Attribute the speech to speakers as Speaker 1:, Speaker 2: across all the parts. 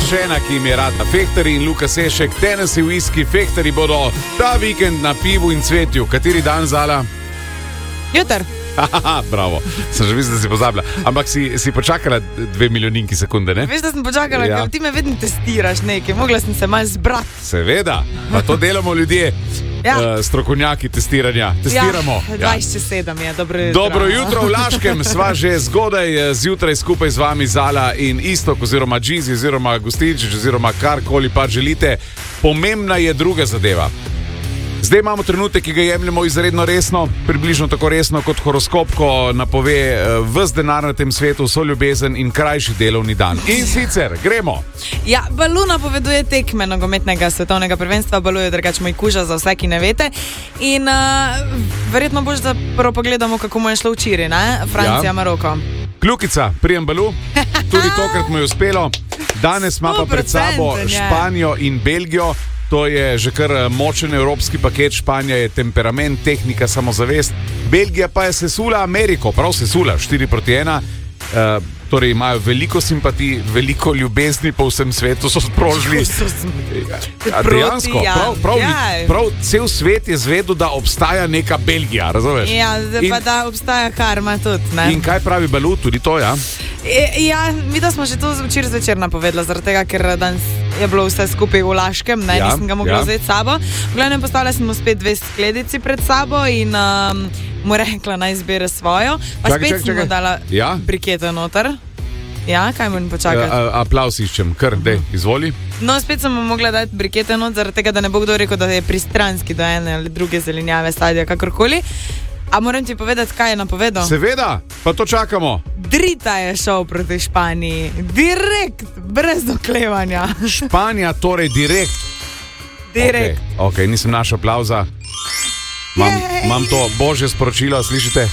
Speaker 1: še ena, ki jim je rada. Fehtari in Luka Sešek, Tennessee Whiskey. Fehtari bodo ta vikend na pivu in cvetju. Kateri dan, Zala?
Speaker 2: Jutr.
Speaker 1: Bravo, sem že mislil, da si pozabila. Ampak si počakala 2 milijoninki sekunde, ne?
Speaker 2: Veš, da sem počakala, ker ti me vedno testiraš nekaj. Mogla sem se malo zbrati.
Speaker 1: Seveda, pa to delamo ljudje. Strokovnjaki testiranja. Testiramo.
Speaker 2: 27 je,
Speaker 1: dobro jutro v Laškem. Sva že zgodaj zjutraj skupaj z vami, Zala in Istok, oziroma Džizi, oziroma Gustinčič, oziroma karkoli pa želite. Pomembna je druga zadeva. Zdaj imamo trenutek, ki ga jemljemo izredno resno, približno tako resno kot horoskop, ko napove ves denar na tem svetu, vso ljubezen in krajši delovni dan. In sicer, gremo.
Speaker 2: Ja, Balu napoveduje tekme nogometnega svetovnega prvenstva. Balu je drugače moj kuža za vse, ki ne veste. In verjetno boš, da prvo pogledamo, kako mu je šlo včeraj, ne? Francija, Maroko.
Speaker 1: Kljukica, prijem Balu, tudi tokrat mu je uspelo. Danes ima pa pred sabo Španijo in Belgijo. To je že kar močen evropski paket. Španija je temperament, tehnika, samozavest. Belgija pa je sesula Ameriko, prav sesula, 4-1. Torej imajo veliko simpatij, veliko ljubezni po vsem svetu, so sprožili. Dejansko, prav cel svet je zvedel, da obstaja neka Belgija, razumeš?
Speaker 2: Ja, zdaj pa da obstaja karma tudi, ne?
Speaker 1: In kaj pravi Balu, tudi to, ja?
Speaker 2: Ja, mi da smo že to včeraj zvečer napovedali, zaradi tega, ker danes je bilo vse skupaj v Laškem, ne, nisem ga mogla vzeti s sabo. V glavnem postavila sem mu spet 2 skledici pred sabo in mu rekla, naj izbere svojo. Pa spet sem mu dala brikete noter. Ja, kaj moram počakati?
Speaker 1: Aplavz iščem, kar, dej, izvoli.
Speaker 2: No, spet sem mu mogla dati brikete noter, zaradi tega, da ne bo kdo rekel, da je pristranski do ene ali druge zelenjave, sadja, kakorkoli. A moram ti povedati, kaj je napovedal?
Speaker 1: Seveda, pa to čakamo.
Speaker 2: Drita je šel proti Španiji. Direkt, brez doklevanja.
Speaker 1: Španija torej direkt.
Speaker 2: Direkt.
Speaker 1: Ok, nisem našel aplavza. Imam to božje sporočilo, slišite?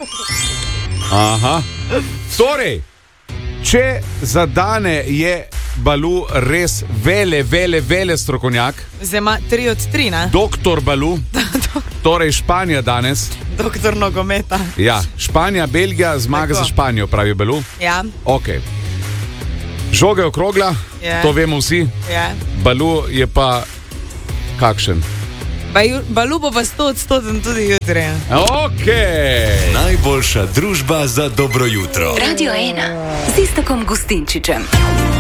Speaker 1: Aha. Torej, če zadane je Balu res vele strokovnjak.
Speaker 2: Zdaj 3 od 3, ne?
Speaker 1: Doktor Balu. Torej Španija danes.
Speaker 2: Doktor nogometa.
Speaker 1: Ja, Španija, Belgija, zmaga za Španijo, pravi Balu.
Speaker 2: Ja.
Speaker 1: Ok. Žoga je okrogla, to vemo vsi. Balu je pa kakšen?
Speaker 2: Balu bo pa 100% tudi jutri.
Speaker 1: Ok.
Speaker 3: Najboljša družba za dobro jutro.
Speaker 4: Radio 1 z Istokom Gustinčičem.